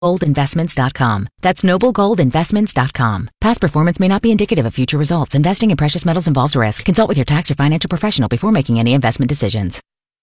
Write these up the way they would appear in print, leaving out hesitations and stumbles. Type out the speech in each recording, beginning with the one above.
NobleGoldInvestments.com. That's NobleGoldInvestments.com. Past performance may not be indicative of future results. Investing in precious metals involves risk. Consult with your tax or financial professional before making any investment decisions.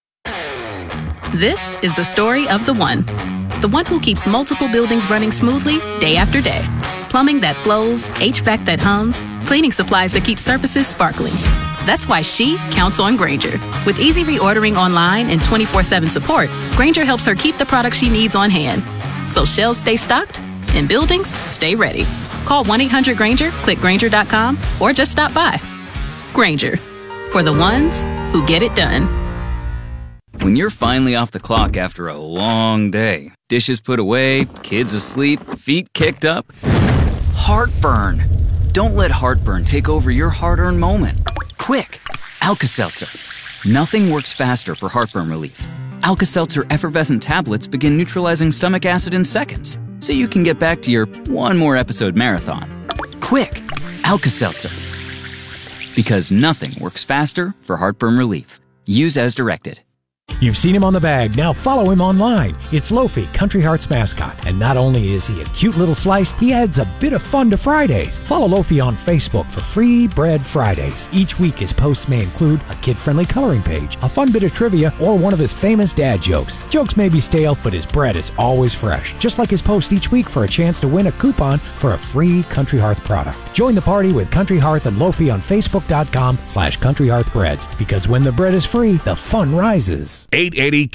This is the story of the one who keeps multiple buildings running smoothly day after day. Plumbing that flows, HVAC that hums, cleaning supplies that keep surfaces sparkling. That's why she counts on Grainger. With easy reordering online and 24/7 support, Grainger helps her keep the products she needs on hand. So shelves stay stocked and buildings stay ready. Call 1-800-GRAINGER, click Grainger.com, or just stop by. Grainger, for the ones who get it done. When you're finally off the clock after a long day, dishes put away, kids asleep, feet kicked up, heartburn. Don't let heartburn take over your hard-earned moment. Quick, Alka-Seltzer. Nothing works faster for heartburn relief. Alka-Seltzer effervescent tablets begin neutralizing stomach acid in seconds, so you can get back to your one more episode marathon. Quick, Alka-Seltzer. Because nothing works faster for heartburn relief. Use as directed. You've seen him on the bag, now follow him online. It's Lofi, Country Heart's mascot. And not only is he a cute little slice, he adds a bit of fun to Fridays. Follow Lofi on Facebook for Free Bread Fridays. Each week his posts may include a kid-friendly coloring page, a fun bit of trivia, or one of his famous dad jokes. Jokes may be stale, but his bread is always fresh. Just like his post each week for a chance to win a coupon for a free Country Hearth product. Join the party with Country Hearth and Lofi on Facebook.com/Country Hearth Breads. Because when the bread is free, the fun rises. 880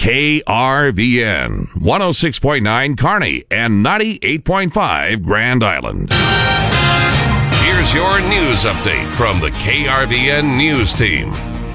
KRVN, 106.9 Kearney, and 98.5 Grand Island. Here's your news update from the KRVN News Team.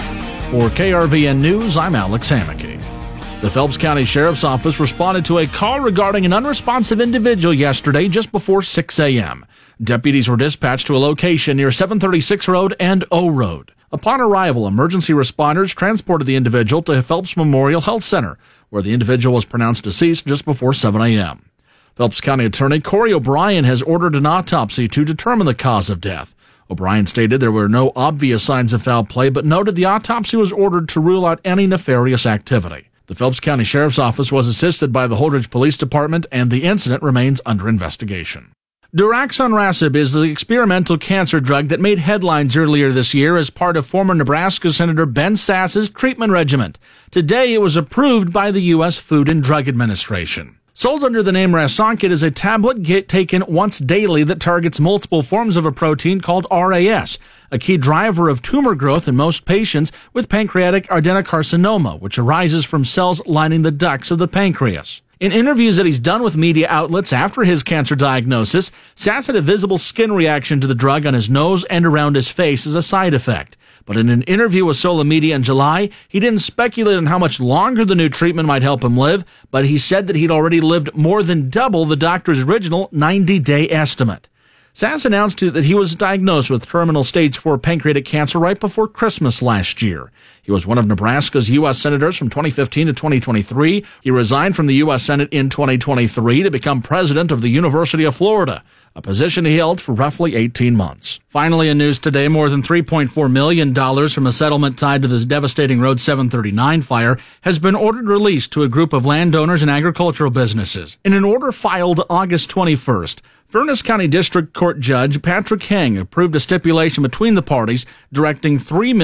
For KRVN News, I'm Alex Hammaky. The Phelps County Sheriff's Office responded to a call regarding an unresponsive individual yesterday just before 6 a.m. Deputies were dispatched to a location near 736 Road and O Road. Upon arrival, emergency responders transported the individual to Phelps Memorial Health Center, where the individual was pronounced deceased just before 7 a.m. Phelps County Attorney Corey O'Brien has ordered an autopsy to determine the cause of death. O'Brien stated there were no obvious signs of foul play, but noted the autopsy was ordered to rule out any nefarious activity. The Phelps County Sheriff's Office was assisted by the Holdridge Police Department, and the incident remains under investigation. Daraxonrasib is the experimental cancer drug that made headlines earlier this year as part of former Nebraska Senator Ben Sasse's treatment regimen. Today, it was approved by the U.S. Food and Drug Administration. Sold under the name Rasonkit, it is a tablet taken once daily that targets multiple forms of a protein called RAS, a key driver of tumor growth in most patients with pancreatic adenocarcinoma, which arises from cells lining the ducts of the pancreas. In interviews that he's done with media outlets after his cancer diagnosis, Sass had a visible skin reaction to the drug on his nose and around his face as a side effect. But in an interview with Sola Media in July, he didn't speculate on how much longer the new treatment might help him live, but he said that he'd already lived more than double the doctor's original 90-day estimate. Sass announced that he was diagnosed with terminal stage 4 pancreatic cancer right before Christmas last year. He was one of Nebraska's U.S. senators from 2015 to 2023. He resigned from the U.S. Senate in 2023 to become president of the University of Florida, a position he held for roughly 18 months. Finally, in news today, more than $3.4 million from a settlement tied to the devastating Road 739 fire has been ordered released to a group of landowners and agricultural businesses. In an order filed August 21st, Furnace County District Court Judge Patrick Heng approved a stipulation between the parties directing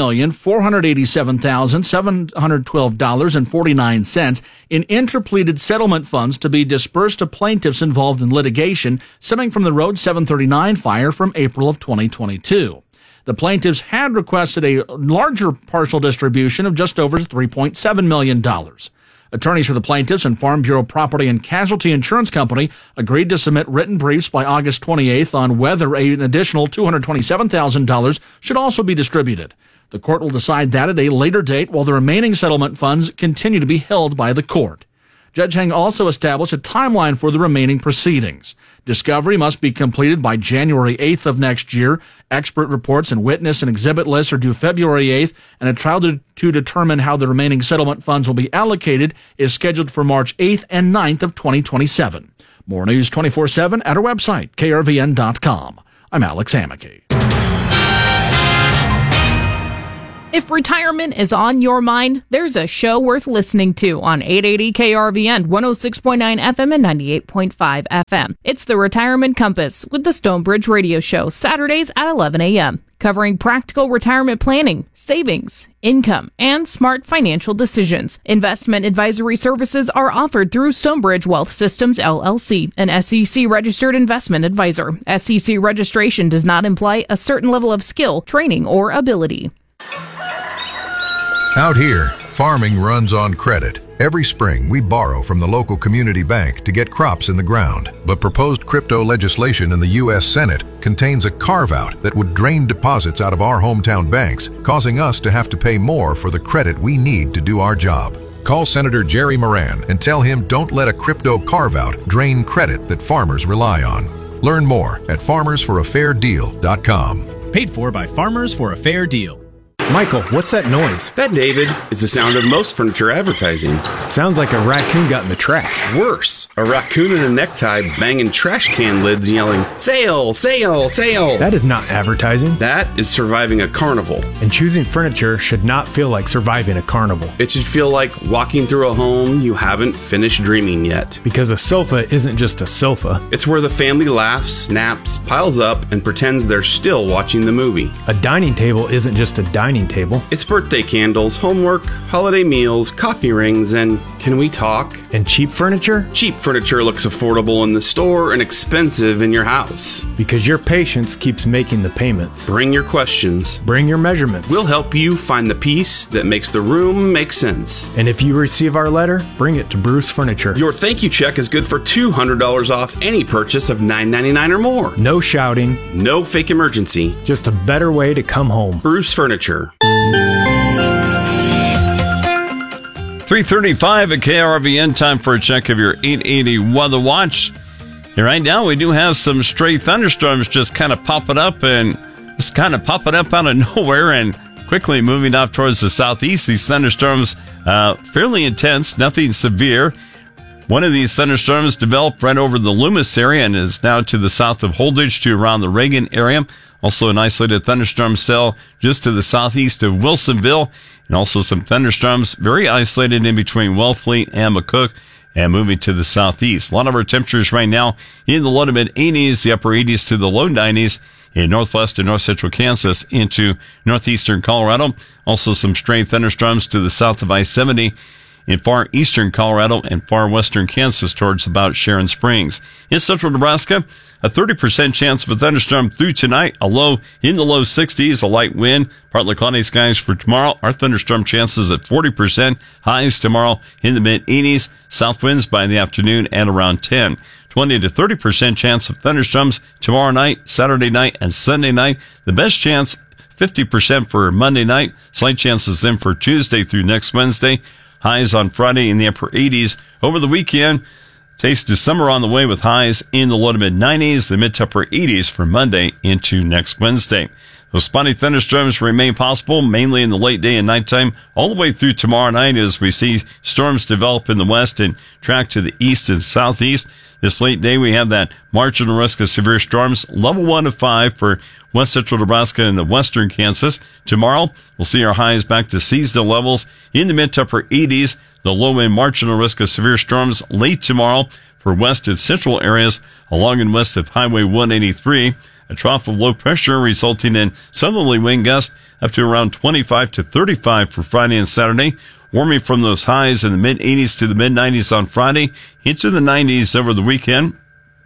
$3,487,712.49 in interpleaded settlement funds to be dispersed to plaintiffs involved in litigation stemming from the Road 739 fire from April of 2022. The plaintiffs had requested a larger partial distribution of just over $3.7 million. Attorneys for the plaintiffs and Farm Bureau Property and Casualty Insurance Company agreed to submit written briefs by August 28th on whether an additional $227,000 should also be distributed. The court will decide that at a later date, while the remaining settlement funds continue to be held by the court. Judge Heng also established a timeline for the remaining proceedings. Discovery must be completed by January 8th of next year. Expert reports and witness and exhibit lists are due February 8th, and a trial to determine how the remaining settlement funds will be allocated is scheduled for March 8th and 9th of 2027. More news 24/7 at our website, krvn.com. I'm Alex Hammaky. If retirement is on your mind, there's a show worth listening to on 880 KRVN, 106.9 FM and 98.5 FM. It's the Retirement Compass with the Stonebridge Radio Show, Saturdays at 11 a.m., covering practical retirement planning, savings, income, and smart financial decisions. Investment advisory services are offered through Stonebridge Wealth Systems, LLC, an SEC-registered investment advisor. SEC registration does not imply a certain level of skill, training, or ability. Out here, farming runs on credit. Every spring, we borrow from the local community bank to get crops in the ground. But proposed crypto legislation in the U.S. Senate contains a carve-out that would drain deposits out of our hometown banks, causing us to have to pay more for the credit we need to do our job. Call Senator Jerry Moran and tell him don't let a crypto carve-out drain credit that farmers rely on. Learn more at farmersforafairdeal.com. Paid for by Farmers for a Fair Deal. Michael, what's that noise? That, David, is the sound of most furniture advertising. Sounds like a raccoon got in the trash. Worse, a raccoon in a necktie banging trash can lids yelling, "Sale, sale, sale." That is not advertising. That is surviving a carnival. And choosing furniture should not feel like surviving a carnival. It should feel like walking through a home you haven't finished dreaming yet. Because a sofa isn't just a sofa. It's where the family laughs, naps, piles up, and pretends they're still watching the movie. A dining table isn't just a dining table. It's birthday candles, homework, holiday meals, coffee rings, and can we talk? And cheap furniture? Cheap furniture looks affordable in the store and expensive in your house. Because your patience keeps making the payments. Bring your questions. Bring your measurements. We'll help you find the piece that makes the room make sense. And if you receive our letter, bring it to Bruce Furniture. Your thank you check is good for $200 off any purchase of $9.99 or more. No shouting. No fake emergency. Just a better way to come home. Bruce Furniture. 3:35 at KRVN. Time for a check of your 880 Weather Watch. And right now we do have some stray thunderstorms just kind of popping up out of nowhere and quickly moving off towards the southeast. These thunderstorms fairly intense, nothing severe. One of these thunderstorms developed right over the Loomis area and is now to the south of Holdridge to around the Reagan area. Also an isolated thunderstorm cell just to the southeast of Wilsonville, and also some thunderstorms very isolated in between Wellfleet and McCook and moving to the southeast. A lot of our temperatures right now in the low to mid 80s, the upper 80s to the low 90s in northwest and north central Kansas into northeastern Colorado. Also some stray thunderstorms to the south of I-70 in far eastern Colorado and far western Kansas towards about Sharon Springs. In central Nebraska, a 30% chance of a thunderstorm through tonight, a low in the low 60s, a light wind, partly cloudy skies for tomorrow. Our thunderstorm chances at 40%, highs tomorrow in the mid 80s, south winds by the afternoon at around 10. 20 to 30% chance of thunderstorms tomorrow night, Saturday night, and Sunday night. The best chance, 50% for Monday night, slight chances then for Tuesday through next Wednesday. Highs on Friday in the upper 80s. Over the weekend, taste of summer on the way with highs in the low to mid 90s, the mid to upper 80s for Monday into next Wednesday. Those spotty thunderstorms remain possible, mainly in the late day and nighttime, all the way through tomorrow night as we see storms develop in the west and track to the east and southeast. This late day, we have that marginal risk of severe storms, level 1 of 5 for west central Nebraska and the western Kansas. Tomorrow, we'll see our highs back to seasonal levels in the mid to upper 80s. The low end marginal risk of severe storms late tomorrow for west and central areas along and west of Highway 183. A trough of low pressure resulting in southerly wind gusts up to around 25 to 35 for Friday and Saturday. Warming from those highs in the mid 80s to the mid 90s on Friday into the 90s over the weekend.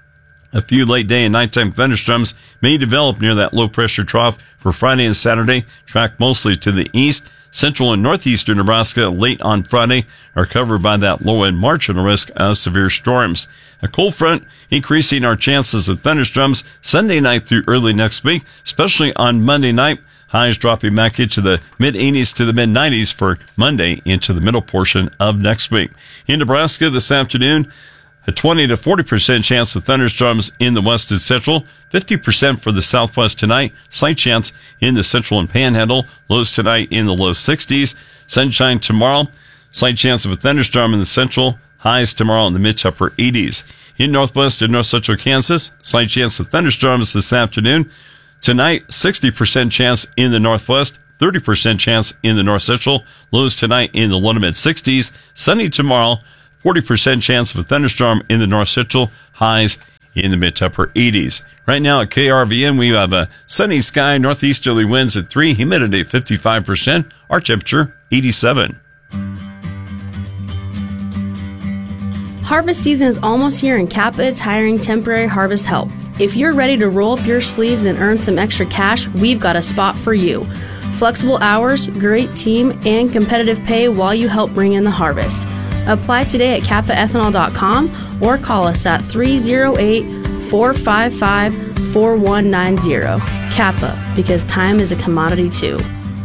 A few late day and nighttime thunderstorms may develop near that low pressure trough for Friday and Saturday. Track mostly to the east. Central and northeastern Nebraska late on Friday are covered by that low end marginal risk of severe storms. A cold front increasing our chances of thunderstorms Sunday night through early next week, especially on Monday night. Highs dropping back into the mid 80s to the mid 90s for Monday into the middle portion of next week. In Nebraska this afternoon, a 20 to 40% chance of thunderstorms in the west and central, 50% for the southwest tonight, slight chance in the central and panhandle, lows tonight in the low 60s, sunshine tomorrow, slight chance of a thunderstorm in the central, highs tomorrow in the mid to upper 80s. In northwest and north central Kansas, slight chance of thunderstorms this afternoon. Tonight, 60% chance in the northwest, 30% chance in the North Central. Lows tonight in the low to mid 60s. Sunny tomorrow. 40% chance of a thunderstorm in the North Central. Highs in the mid to upper 80s. Right now at KRVN, we have a sunny sky, northeasterly winds at 3, humidity 55%, our temperature 87. Harvest season is almost here and Kappa is hiring temporary harvest help. If you're ready to roll up your sleeves and earn some extra cash, we've got a spot for you. Flexible hours, great team, and competitive pay while you help bring in the harvest. Apply today at kappaethanol.com or call us at 308-455-4190. Kappa, because time is a commodity too.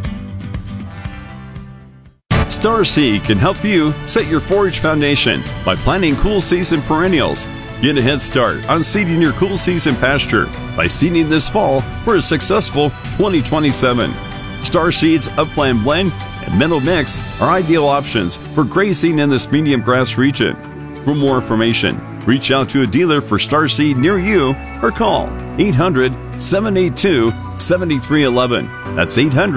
Starseed can help you set your forage foundation by planting cool season perennials. Get a head start on seeding your cool season pasture by seeding this fall for a successful 2027. Starseed's Upland Blend and Meadow Mix are ideal options for grazing in this medium grass region. For more information, reach out to a dealer for Starseed near you or call 800-782-7311. That's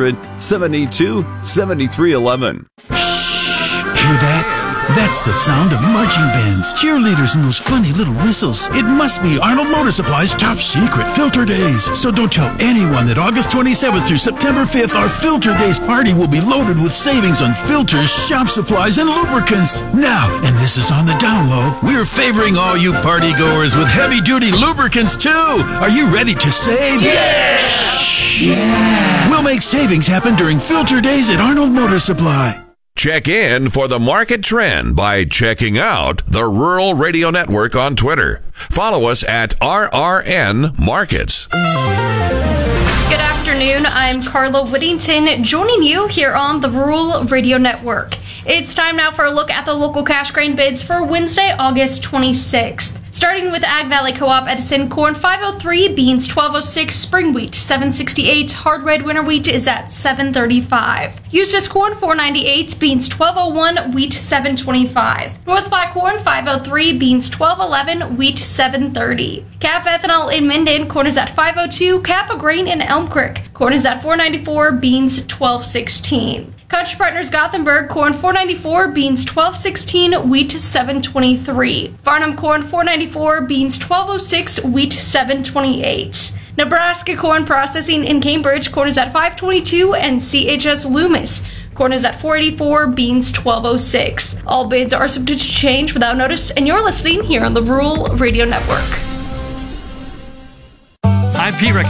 800-782-7311. Hear that? That's the sound of marching bands, cheerleaders, and those funny little whistles. It must be Arnold Motor Supply's top secret Filter Days. So don't tell anyone that August 27th through September 5th, our Filter Days party will be loaded with savings on filters, shop supplies, and lubricants. Now, and this is on the down low, we're favoring all you party goers with heavy-duty lubricants, too. Are you ready to save? Yeah! Yeah! We'll make savings happen during Filter Days at Arnold Motor Supply. Check in for the market trend by checking out the Rural Radio Network on Twitter. Follow us at RRN Markets. Good afternoon. I'm Carla Whittington joining you here on the Rural Radio Network. It's time now for a look at the local cash grain bids for Wednesday, August 26th. Starting with Ag Valley Co-op Edison, corn 503, beans 1206, spring wheat 768, hard red winter wheat is at 735. Eustis corn 498, beans 1201, wheat 725. North Platte corn 503, beans 1211, wheat 730. Cap ethanol in Minden, corn is at 502, Kappa grain in Elm Creek, corn is at 494, beans 1216. Country Partners Gothenburg, corn 494, beans 1216, wheat 723. Farnham corn 494, beans 1206, wheat 728. Nebraska corn processing in Cambridge, corn is at 522, and CHS Loomis, corn is at 484, beans 1206. All bids are subject to change without notice, and you're listening here on the Rural Radio Network. I'm Pete